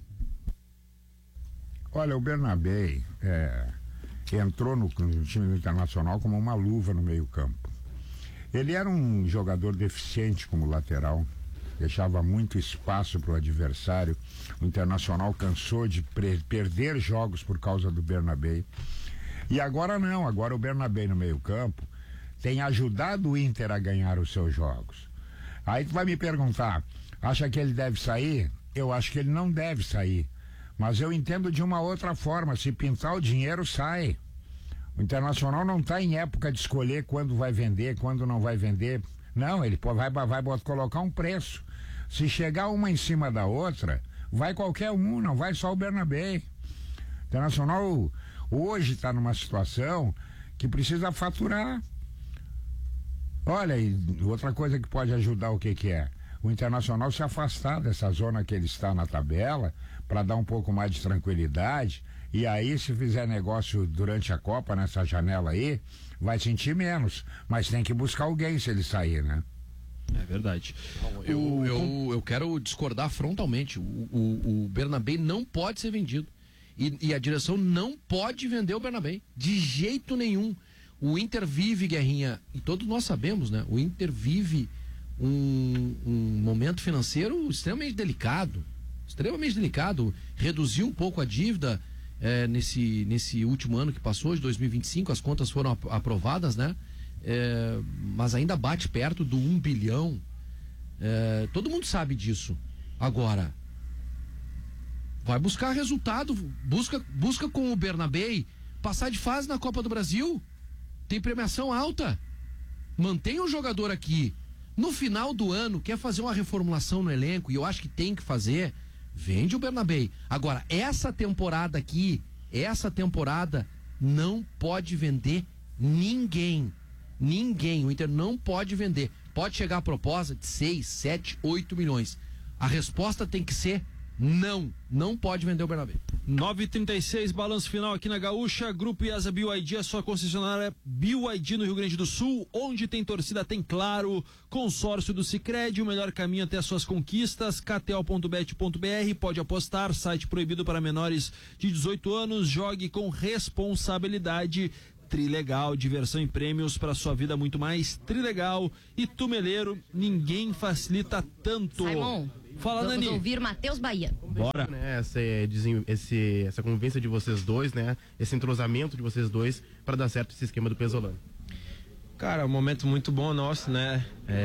Olha, o Bernabé entrou no time do Internacional como uma luva no meio-campo. Ele era um jogador deficiente como lateral. Deixava muito espaço para o adversário. O Internacional cansou de perder jogos por causa do Bernabé. E agora não, agora o Bernabé no meio-campo tem ajudado o Inter a ganhar os seus jogos. Aí tu vai me perguntar, acha que ele deve sair? Eu acho que ele não deve sair. Mas eu entendo de uma outra forma, se pintar o dinheiro, sai. O Internacional não está em época de escolher quando vai vender, quando não vai vender. Não, ele vai colocar um preço. Se chegar uma em cima da outra, vai qualquer um, não vai só o Bernabé. O Internacional hoje está numa situação que precisa faturar. Olha, e outra coisa que pode ajudar, o que é? O Internacional se afastar dessa zona que ele está na tabela, para dar um pouco mais de tranquilidade. E aí, se fizer negócio durante a Copa, nessa janela aí, vai sentir menos. Mas tem que buscar alguém se ele sair, né? É verdade. Eu quero discordar frontalmente. O Bernabé não pode ser vendido. E a direção não pode vender o Bernabé. De jeito nenhum. O Inter vive, Guerrinha, e todos nós sabemos, né? O Inter vive um momento financeiro extremamente delicado. Extremamente delicado. Reduziu um pouco a dívida nesse último ano que passou, de 2025. As contas foram aprovadas, né? Mas ainda bate perto do 1 bilhão. Todo mundo sabe disso. Agora, vai buscar resultado. Busca com o Bernabé passar de fase na Copa do Brasil. Tem premiação alta. Mantém o jogador aqui. No final do ano, quer fazer uma reformulação no elenco, e eu acho que tem que fazer, vende o Bernabé. Agora, essa temporada aqui, não pode vender ninguém. Ninguém. O Inter não pode vender. Pode chegar a proposta de 6, 7, 8 milhões. A resposta tem que ser não. Não pode vender o Bernabé. 9h36, balanço final aqui na Gaúcha. Grupo IESA BYD, a sua concessionária BYD no Rio Grande do Sul. Onde tem torcida, tem Claro. Consórcio do Sicredi, o melhor caminho até as suas conquistas. KTO.bet.br, pode apostar. Site proibido para menores de 18 anos. Jogue com responsabilidade. Trilegal, diversão e prêmios para sua vida muito mais. Trilegal e Tumeleiro, ninguém facilita tanto. Simon, fala, vamos Nani. ouvir Matheus Bahia. Bora. Né, essa convivência de vocês dois, né? Esse entrosamento de vocês dois para dar certo esse esquema do Pesolano. Cara, um momento muito bom nosso, né?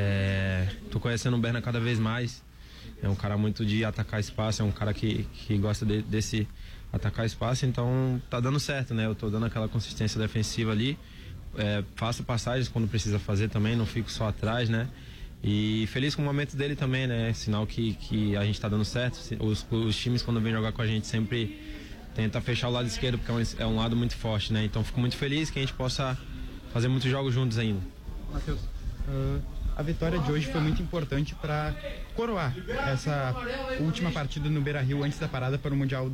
Tô conhecendo o Berna cada vez mais. É um cara muito de atacar espaço, é um cara que gosta desse atacar espaço, então tá dando certo, né? Eu tô dando aquela consistência defensiva ali, faço passagens quando precisa fazer também, não fico só atrás, né? E feliz com o momento dele também, né? Sinal que a gente tá dando certo. Os times, quando vêm jogar com a gente, sempre tentam fechar o lado esquerdo, porque é um lado muito forte, né? Então fico muito feliz que a gente possa fazer muitos jogos juntos ainda. Matheus, a vitória de hoje foi muito importante para coroar essa última partida no Beira-Rio antes da parada para o Mundial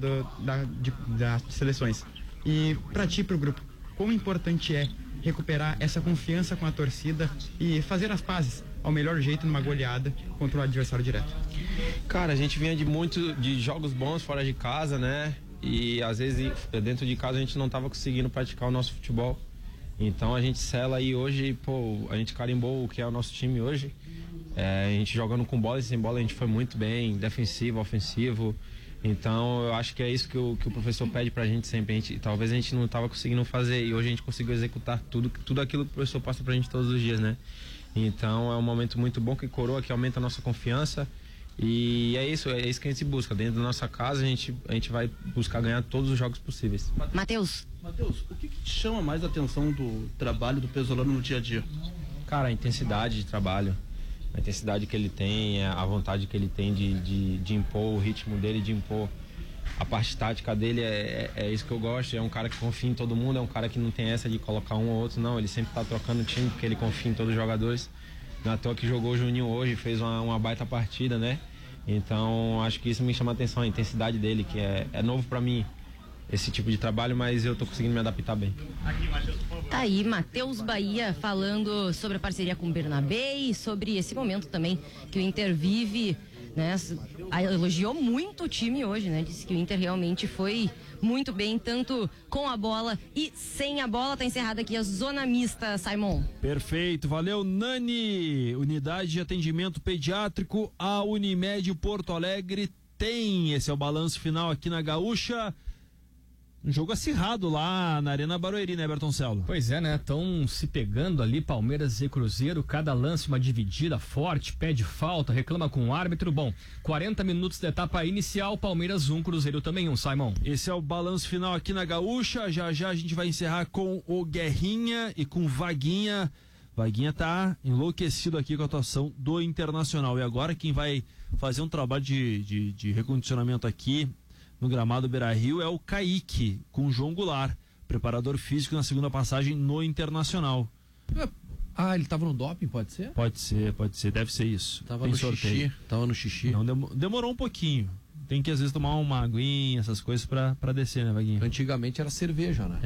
das Seleções. E para ti, para o grupo, quão importante é recuperar essa confiança com a torcida e fazer as pazes ao melhor jeito numa goleada contra o adversário direto? Cara, a gente vinha de jogos bons fora de casa, né? E às vezes dentro de casa a gente não estava conseguindo praticar o nosso futebol. Então a gente sela aí hoje, pô, a gente carimbou o que é o nosso time hoje. A gente jogando com bola e sem bola, a gente foi muito bem, defensivo, ofensivo. Então eu acho que é isso que o professor pede pra gente sempre. Talvez a gente não estava conseguindo fazer e hoje a gente conseguiu executar tudo aquilo que o professor passa pra gente todos os dias, né? Então é um momento muito bom que coroa, que aumenta a nossa confiança. E é isso que a gente busca. Dentro da nossa casa a gente vai buscar ganhar todos os jogos possíveis. Matheus, o que te chama mais a atenção do trabalho do Pesolano no dia a dia? Cara, a intensidade de trabalho, a intensidade que ele tem, a vontade que ele tem de impor o ritmo dele, de impor a parte tática dele, é isso que eu gosto. É um cara que confia em todo mundo, é um cara que não tem essa de colocar um ou outro, não. Ele sempre tá trocando time porque ele confia em todos os jogadores. Não é à toa que jogou o Juninho hoje, fez uma baita partida, né? Então acho que isso me chama a atenção, a intensidade dele, que é novo pra mim esse tipo de trabalho, mas eu tô conseguindo me adaptar bem. Tá aí, Matheus Bahia falando sobre a parceria com o Bernabé e sobre esse momento também que o Inter vive, né? Elogiou muito o time hoje, né? Disse que o Inter realmente foi muito bem, tanto com a bola e sem a bola. Tá encerrada aqui a zona mista, Simon. Perfeito, valeu, Nani. Unidade de atendimento pediátrico, a Unimed Porto Alegre tem. Esse é o balanço final aqui na Gaúcha. Um jogo acirrado lá na Arena Barueri, né, Bertoncello? Pois é, né? Estão se pegando ali, Palmeiras e Cruzeiro, cada lance uma dividida forte, pede falta, reclama com o árbitro. Bom, 40 minutos da etapa inicial, Palmeiras 1, Cruzeiro também 1, Simon. Esse é o balanço final aqui na Gaúcha. Já a gente vai encerrar com o Guerrinha e com Vaguinha. Vaguinha tá enlouquecido aqui com a atuação do Internacional. E agora quem vai fazer um trabalho de recondicionamento aqui no gramado Beira-Rio é o Kaique, com o João Goulart, preparador físico na segunda passagem no Internacional. Ele tava no doping, pode ser? Pode ser, deve ser isso. Tava no xixi. Não, demorou um pouquinho. Tem que às vezes tomar uma aguinha, essas coisas pra descer, né, Vaguinho? Antigamente era cerveja, né?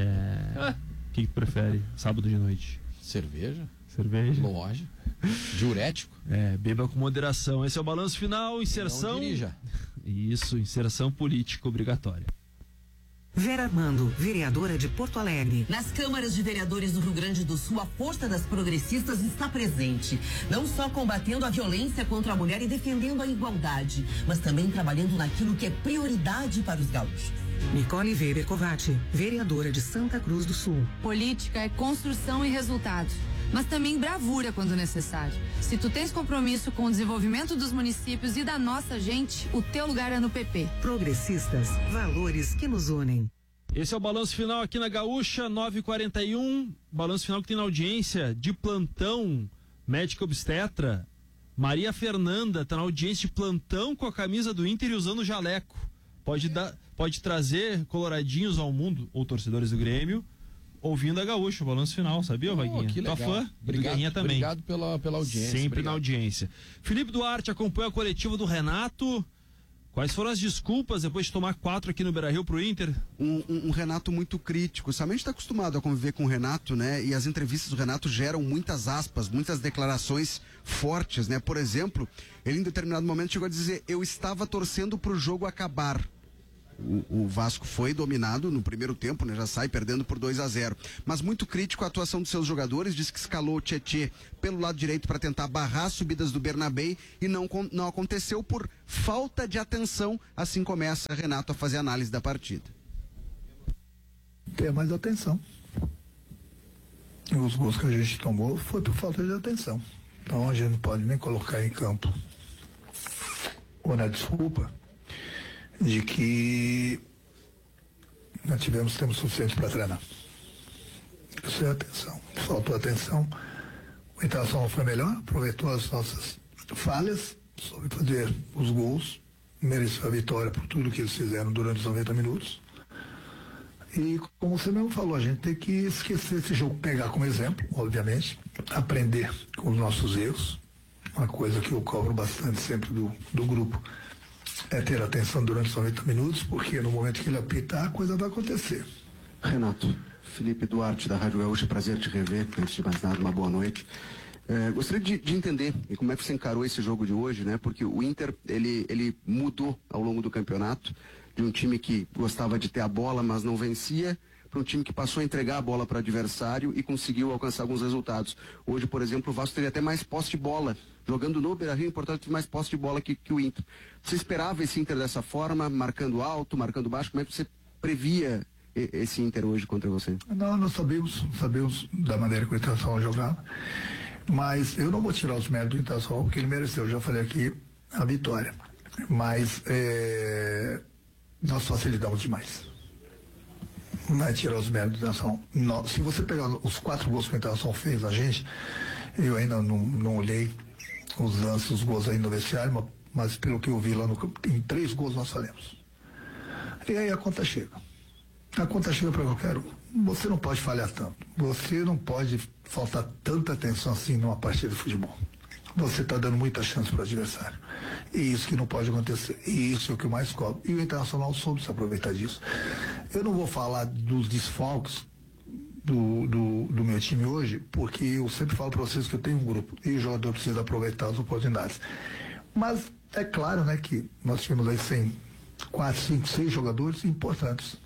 O que tu prefere? Sábado de noite? Cerveja? Lógico. Diurético? Beba com moderação. Esse é o balanço final, inserção. Não dirija. Isso, inserção política obrigatória. Vera Armando, vereadora de Porto Alegre. Nas câmaras de vereadores do Rio Grande do Sul, a força das progressistas está presente. Não só combatendo a violência contra a mulher e defendendo a igualdade, mas também trabalhando naquilo que é prioridade para os gaúchos. Nicole Weber Covatti, vereadora de Santa Cruz do Sul. Política é construção e resultados, mas também bravura quando necessário. Se tu tens compromisso com o desenvolvimento dos municípios e da nossa gente, o teu lugar é no PP. Progressistas, valores que nos unem. Esse é o balanço final aqui na Gaúcha, 9h41. Balanço final que tem na audiência de plantão, médica obstetra. Maria Fernanda está na audiência de plantão com a camisa do Inter e usando o jaleco. Pode trazer coloradinhos ao mundo, ou torcedores do Grêmio, ouvindo a Gaúcha, o balanço final, sabia, Vaguinha? Que legal. Tua fã, obrigado, Guerrinha também. Obrigado pela audiência. Sempre obrigado. na audiência. Felipe Duarte acompanha a coletiva do Renato. Quais foram as desculpas depois de tomar 4 aqui no Beira-Rio pro Inter? Um Renato muito crítico. Sabe, a gente está acostumado a conviver com o Renato, né? E as entrevistas do Renato geram muitas aspas, muitas declarações fortes, né? Por exemplo, ele em determinado momento chegou a dizer: eu estava torcendo pro jogo acabar. O Vasco foi dominado no primeiro tempo, né? Já sai perdendo por 2-0. Mas muito crítico à atuação dos seus jogadores, diz que escalou o Tietê pelo lado direito para tentar barrar as subidas do Bernabé e não aconteceu por falta de atenção. Assim começa Renato a fazer análise da partida. Ter mais atenção. E os gols que a gente tomou foi por falta de atenção. Então a gente não pode nem colocar em campo ou na desculpa de que não tivemos tempo suficiente para treinar. Isso é atenção. Faltou atenção. O Internacional foi melhor, aproveitou as nossas falhas, soube fazer os gols, mereceu a vitória por tudo que eles fizeram durante os 90 minutos. E como você mesmo falou, a gente tem que esquecer esse jogo, pegar como exemplo, obviamente, aprender com os nossos erros, uma coisa que eu cobro bastante sempre do grupo, é ter atenção durante os 90 minutos, porque no momento que ele apitar, a coisa vai acontecer. Renato, Felipe Duarte da Rádio Gaúcha, prazer te rever, antes de mais nada, uma boa noite. Gostaria de entender como é que você encarou esse jogo de hoje, né? Porque o Inter, ele mudou ao longo do campeonato, de um time que gostava de ter a bola, mas não vencia, para um time que passou a entregar a bola para o adversário e conseguiu alcançar alguns resultados. Hoje, por exemplo, o Vasco teria até mais posse de bola. Jogando no Beira-Rio, importante ter mais posse de bola que o Inter. Você esperava esse Inter dessa forma, marcando alto, marcando baixo? Como é que você previa esse Inter hoje contra você? Não sabemos da maneira que o Internacional jogava. Mas eu não vou tirar os méritos do Internacional, porque ele mereceu. Eu já falei aqui a vitória. Mas nós facilitamos demais. Não é tirar os méritos do Internacional. Se você pegar os 4 gols que o Internacional fez, a gente, eu ainda não olhei os lances, os gols aí no vestiário, mas pelo que eu vi lá no campo, tem 3 gols nós falhamos. E aí a conta chega. A conta chega para qualquer um. Você não pode falhar tanto. Você não pode faltar tanta atenção assim numa partida de futebol. Você está dando muita chance para o adversário. E isso que não pode acontecer. E isso é o que eu mais cobro. E o Internacional soube se aproveitar disso. Eu não vou falar dos desfalques do meu time hoje, porque eu sempre falo para vocês que eu tenho um grupo e o jogador precisa aproveitar as oportunidades. Mas é claro, né, que nós tivemos aí 4, 5, 6 jogadores importantes,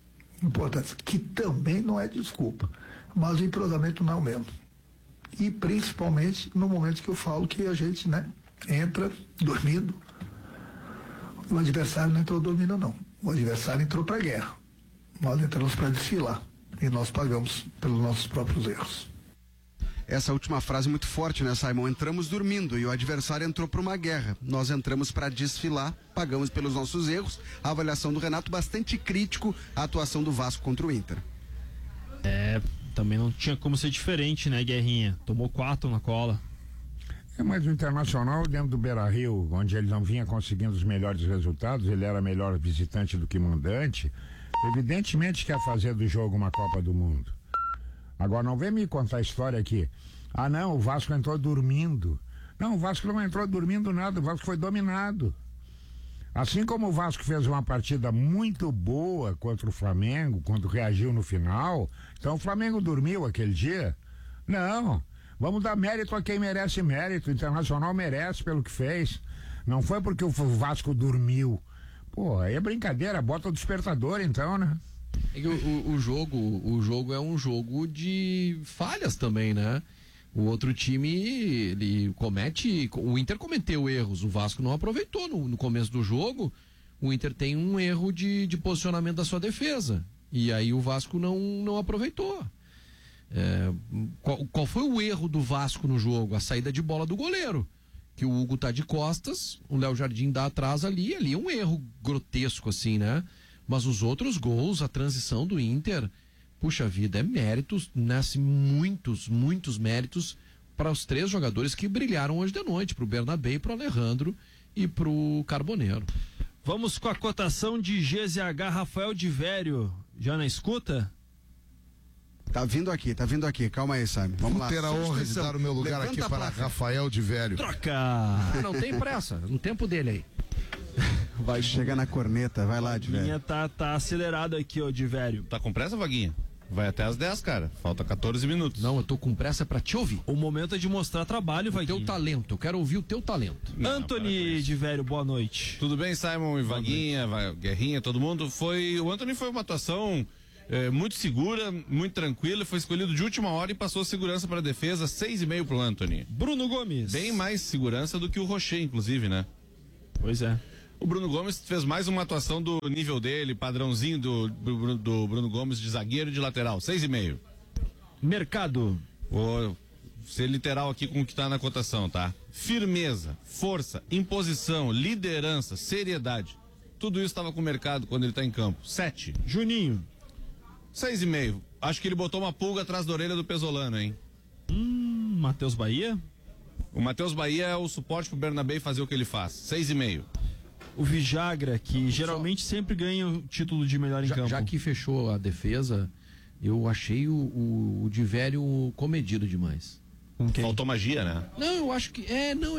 que também não é desculpa, mas o entrosamento não é o mesmo. E principalmente no momento que eu falo que a gente, né, entra dormindo. O adversário não entrou dormindo, não. O adversário entrou para a guerra. Nós entramos para desfilar. E nós pagamos pelos nossos próprios erros. Essa última frase é muito forte, né, Simon? Entramos dormindo e o adversário entrou para uma guerra. Nós entramos para desfilar, pagamos pelos nossos erros. A avaliação do Renato bastante crítico à atuação do Vasco contra o Inter. Também não tinha como ser diferente, né, Guerrinha? Tomou 4 na cola. Mas o Internacional, dentro do Beira-Rio, onde ele não vinha conseguindo os melhores resultados, ele era melhor visitante do que mandante, evidentemente quer fazer do jogo uma Copa do Mundo. Agora não vem me contar a história aqui. Não, o Vasco entrou dormindo. Não, o Vasco não entrou dormindo nada, o Vasco foi dominado. Assim como o Vasco fez uma partida muito boa contra o Flamengo, quando reagiu no final, então o Flamengo dormiu aquele dia? Não, vamos dar mérito a quem merece mérito, o Internacional merece pelo que fez. Não foi porque o Vasco dormiu. Pô, aí é brincadeira, bota o despertador então, né? É que o jogo é um jogo de falhas também, né? O outro time, ele comete, o Inter cometeu erros, o Vasco não aproveitou no começo do jogo. O Inter tem um erro de posicionamento da sua defesa, e aí o Vasco não aproveitou. Qual foi o erro do Vasco no jogo? A saída de bola do goleiro, que o Hugo tá de costas, o Léo Jardim dá atrás ali é um erro grotesco assim, né? Mas os outros gols, a transição do Inter, puxa vida, é méritos, né? Muitos méritos para os 3 jogadores que brilharam hoje de noite, pro Bernabé, pro Alejandro e pro Carboneiro. Vamos com a cotação de GZH Rafael de Vério, já na escuta? Tá vindo aqui, calma aí, Simon. Vamos Vou lá. ter a honra de dar o meu lugar aqui para Rafael de Velho. Troca! Não tem pressa, no tempo dele aí. Vai chegar na corneta, vai lá, de Vaguinha velho. tá acelerado aqui, ó, de velho. Tá com pressa, Vaguinha? Vai até às 10, cara. Falta 14 minutos. Não, eu tô com pressa pra te ouvir. O momento é de mostrar trabalho, Vaguinha. Teu talento, eu quero ouvir o teu talento. Anthony de velho, boa noite. Tudo bem, Simon e Vaguinha, Guerrinha, todo mundo? O Anthony foi uma atuação muito segura, muito tranquila, foi escolhido de última hora e passou segurança para a defesa, 6,5 pro Anthony. Bruno Gomes. Bem mais segurança do que o Rocher, inclusive, né? Pois é. O Bruno Gomes fez mais uma atuação do nível dele, padrãozinho do Bruno Gomes de zagueiro e de lateral, 6,5. Mercado. Vou ser literal aqui com o que tá na cotação, tá? Firmeza, força, imposição, liderança, seriedade. Tudo isso estava com o mercado quando ele tá em campo. 7. Juninho. 6,5. Acho que ele botou uma pulga atrás da orelha do Pesolano, hein? Matheus Bahia. O Matheus Bahia é o suporte pro Bernabé fazer o que ele faz. 6,5. O Vijagra, que geralmente sempre ganha o título de melhor em campo. Já que fechou a defesa, eu achei o de velho comedido demais. Faltou magia, né? Não, eu acho que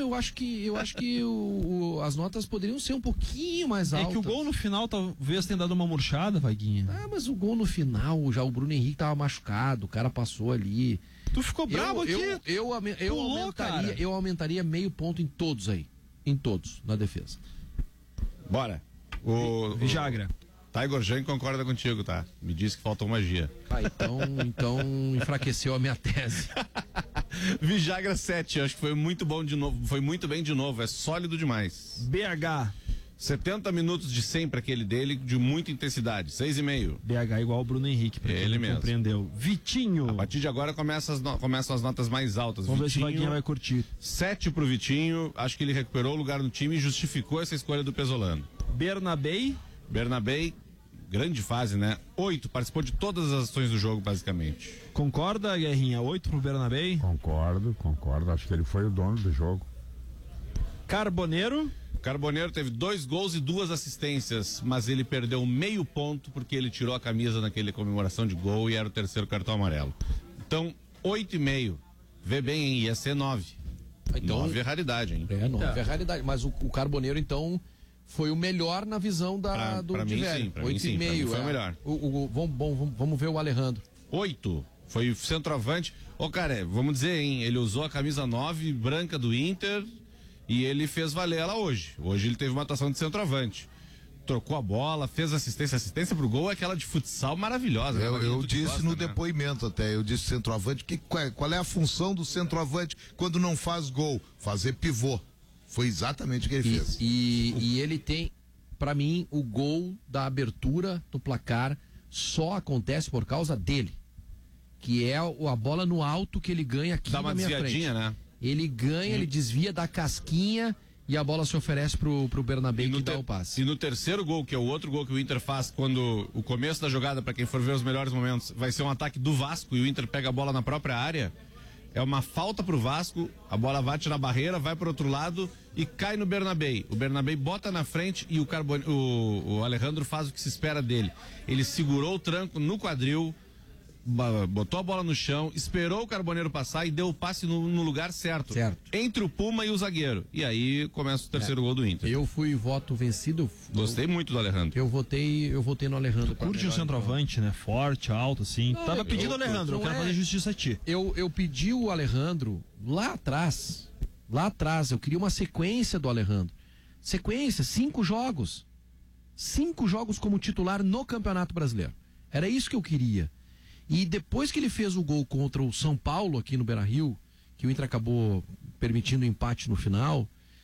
as notas poderiam ser um pouquinho mais altas. É que o gol no final talvez tenha dado uma murchada, Vaguinha. Ah, mas o gol no final, já o Bruno Henrique tava machucado, o cara passou ali. Tu ficou bravo aqui? Eu aumentaria meio ponto em todos aí. Em todos, na defesa. Bora. Vijagra. Tiger Jane concorda contigo, tá? Me disse que faltou magia. Então enfraqueceu a minha tese. Vijagra 7, acho que foi muito bom de novo, foi muito bem de novo, é sólido demais. BH. 70 minutos de sempre aquele dele, de muita intensidade, 6,5. BH igual o Bruno Henrique, pra quem ele não mesmo. Compreendeu. Vitinho. A partir de agora começam as notas mais altas. Vamos Vitinho, ver se o Vaguinha vai curtir. 7 pro Vitinho, acho que ele recuperou o lugar no time e justificou essa escolha do Pesolano. Bernabé, grande fase, né? 8, participou de todas as ações do jogo, basicamente. Concorda, Guerrinha? 8 pro Bernabé? Concordo. Acho que ele foi o dono do jogo. Carboneiro teve 2 gols e 2 assistências, mas ele perdeu meio ponto porque ele tirou a camisa naquele comemoração de gol e era o terceiro cartão amarelo. Então, 8,5. Vê bem, hein? Ia ser 9. Então, 9 é raridade, hein? 9 é raridade. Mas o Carboneiro, então, foi o melhor na visão do pra mim, velho. sim, pra mim, sim. Pra mim foi o melhor. Vamos ver o Alejandro. 8. Foi o centroavante. Cara, vamos dizer, hein? Ele usou a camisa 9 branca do Inter e ele fez valer ela hoje. Hoje ele teve uma atuação de centroavante. Trocou a bola, fez assistência. Assistência pro gol é aquela de futsal maravilhosa. Eu disse no depoimento até, eu disse centroavante, qual é a função do centroavante quando não faz gol? Fazer pivô. Foi exatamente o que ele fez. E ele tem, pra mim, o gol da abertura do placar só acontece por causa dele. Que é a bola no alto que ele ganha aqui na minha frente. Né? Ele ganha, ele desvia da casquinha e a bola se oferece pro Bernabé que dá o passe. E no terceiro gol, que é o outro gol que o Inter faz, quando o começo da jogada, pra quem for ver os melhores momentos, vai ser um ataque do Vasco e o Inter pega a bola na própria área. É uma falta pro Vasco, a bola bate na barreira, vai pro outro lado e cai no Bernabé. O Bernabé bota na frente e o Alejandro faz o que se espera dele. Ele segurou o tranco no quadril, botou a bola no chão, esperou o Carboneiro passar e deu o passe no lugar certo. Entre o Puma e o zagueiro. E aí começa o terceiro gol do Inter. Eu fui voto vencido. Gostei muito do Alejandro. Eu votei no Alejandro. Curte um centroavante, né? Forte, alto, assim. Tava pedindo o Alejandro, eu quero fazer justiça a ti. Eu pedi o Alejandro lá atrás. Eu queria uma sequência do Alejandro. Sequência, 5 jogos. 5 jogos como titular no Campeonato Brasileiro. Era isso que eu queria. E depois que ele fez o gol contra o São Paulo aqui no Beira-Rio, que o Inter acabou permitindo o empate no final,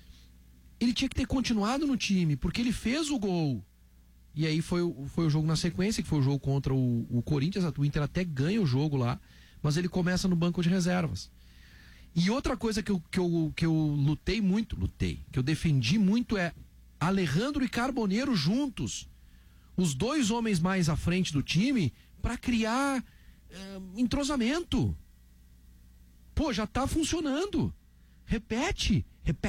ele tinha que ter continuado no time, porque ele fez o gol. E aí foi o jogo na sequência, que foi o jogo contra o Corinthians. O Inter até ganha o jogo lá, mas ele começa no banco de reservas. E outra coisa que eu lutei muito, que eu defendi muito é Alejandro e Carboneiro juntos. Os dois homens mais à frente do time para criar entrosamento. Pô, já tá funcionando. Repete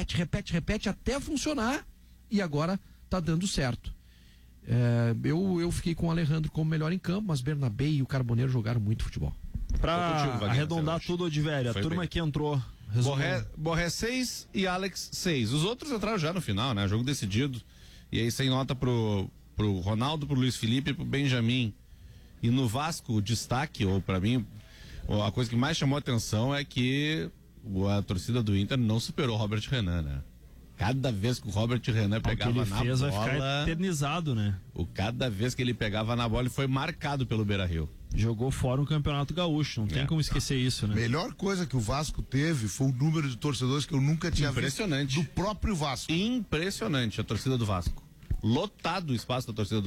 até funcionar. E agora tá dando certo. Eu fiquei com o Alejandro como melhor em campo, mas Bernabé e o Carboneiro jogaram muito futebol. Pra contigo, Wagner, arredondar tudo, Odivério, a Foi turma bem. que entrou. Borré 6 e Alex 6. Os outros entraram já no final, né? Jogo decidido. E aí sem nota pro Ronaldo, pro Luiz Felipe e pro Benjamin. E no Vasco, o destaque, ou pra mim, a coisa que mais chamou a atenção é que a torcida do Inter não superou o Robert Renan, né? Cada vez que o Robert Renan pegava ele na fez bola... vai ficar eternizado, né? Cada vez que ele pegava na bola, ele foi marcado pelo Beira-Rio. Jogou fora o Campeonato Gaúcho, não tem como esquecer isso, né? Melhor coisa que o Vasco teve foi o número de torcedores que eu nunca tinha visto do próprio Vasco. Impressionante a torcida do Vasco. Lotado o espaço da torcida do